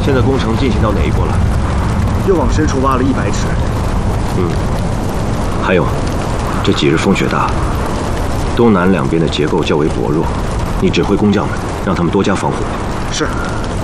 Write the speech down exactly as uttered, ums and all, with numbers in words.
现在工程进行到哪一步了？ 又往深处挖了一百尺。 嗯。还有，这几日风雪大，东南两边的结构较为薄弱，你指挥工匠们，让他们多加防护。 是。